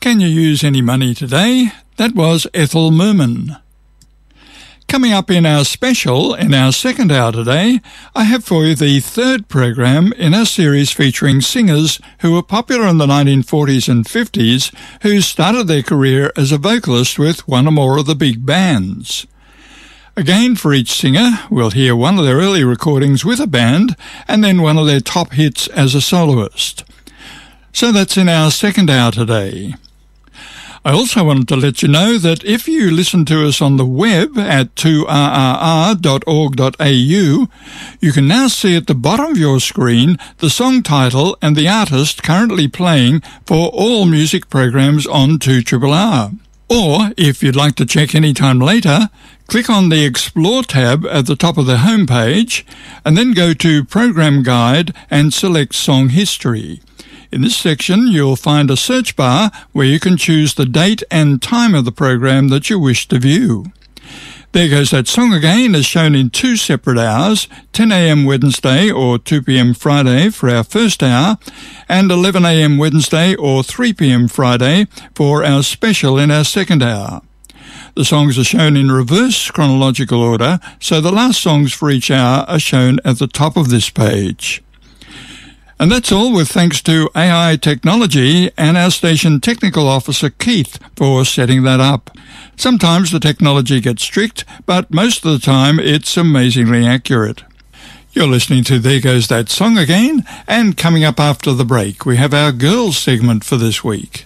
Can you use any money today? That was Ethel Merman. Coming up in our special, in our second hour today, I have for you the third program in our series featuring singers who were popular in the 1940s and 50s who started their career as a vocalist with one or more of the big bands. Again, for each singer, we'll hear one of their early recordings with a band and then one of their top hits as a soloist. So that's in our second hour today. I also wanted to let you know that if you listen to us on the web at 2rrr.org.au, you can now see at the bottom of your screen the song title and the artist currently playing for all music programs on 2RRR. Or, if you'd like to check any time later, click on the Explore tab at the top of the homepage and then go to Program Guide and select Song History. In this section, you'll find a search bar where you can choose the date and time of the program that you wish to view. There Goes That Song Again is shown in two separate hours, 10 a.m. Wednesday or 2 p.m. Friday for our first hour, and 11 a.m. Wednesday or 3 p.m. Friday for our special in our second hour. The songs are shown in reverse chronological order, so the last songs for each hour are shown at the top of this page. And that's all with thanks to AI Technology and our station technical officer Keith for setting that up. Sometimes the technology gets strict, but most of the time it's amazingly accurate. You're listening to There Goes That Song Again, and coming up after the break we have our girls segment for this week.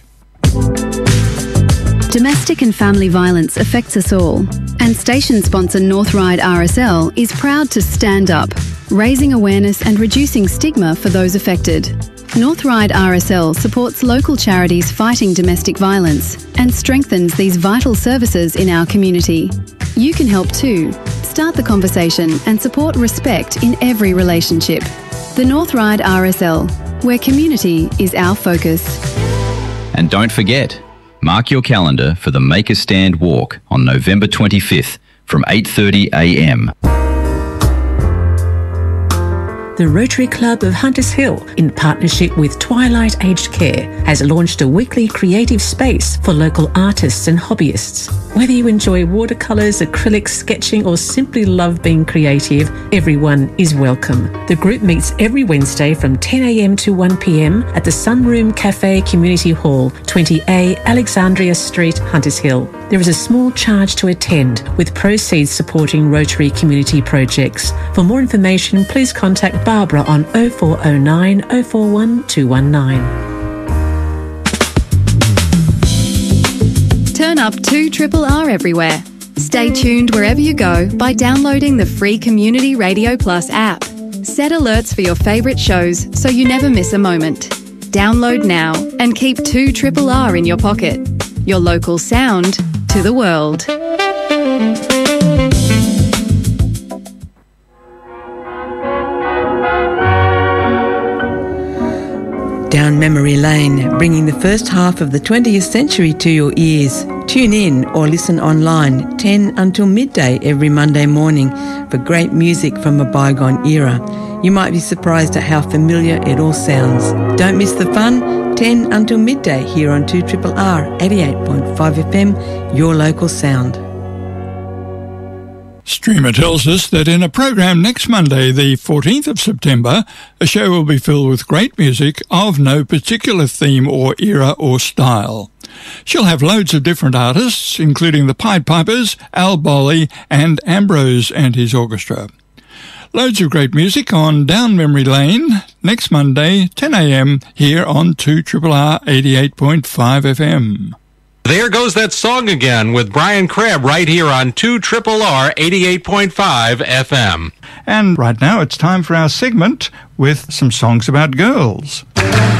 Domestic and family violence affects us all, and station sponsor Northride RSL is proud to stand up, raising awareness and reducing stigma for those affected. Northride RSL supports local charities fighting domestic violence and strengthens these vital services in our community. You can help too. Start the conversation and support respect in every relationship. The Northride RSL, where community is our focus. And don't forget, mark your calendar for the Make a Stand walk on November 25th from 8:30 a.m. The Rotary Club of Hunters Hill, in partnership with Twilight Aged Care, has launched a weekly creative space for local artists and hobbyists. Whether you enjoy watercolours, acrylics, sketching, or simply love being creative, everyone is welcome. The group meets every Wednesday from 10 a.m. to 1 p.m. at the Sunroom Cafe Community Hall, 20A Alexandria Street, Hunters Hill. There is a small charge to attend, with proceeds supporting Rotary community projects. For more information, please contact Barbara on 0409 041 219. Turn up 2RRR everywhere. Stay tuned wherever you go by downloading the free Community Radio Plus app. Set alerts for your favourite shows so you never miss a moment. Download now and keep 2RRR in your pocket. Your local sound to the world. Down memory lane, bringing the first half of the 20th century to your ears. Tune in or listen online 10 until midday every Monday morning for great music from a bygone era. You might be surprised at how familiar it all sounds. Don't miss the fun. 10 until midday here on 2RRR 88.5 FM, your local sound. Streamer tells us that in a program next Monday, the 14th of September, a show will be filled with great music of no particular theme or era or style. She'll have loads of different artists, including the Pied Pipers, Al Bolly, and Ambrose and his orchestra. Loads of great music on Down Memory Lane next Monday, 10 a.m. here on 2RRR 88.5 FM. There Goes That Song Again with Brian Crabb right here on 2RRR 88.5 FM. And right now it's time for our segment with some songs about girls.